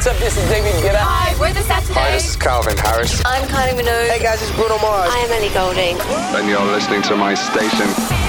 what's up? This is David Guetta. Hi, we're the Saturday. Hi, this is Calvin Harris. I'm Kylie Minogue. Hey guys, it's Bruno Mars. I am Ellie Goulding. And you're listening to my station.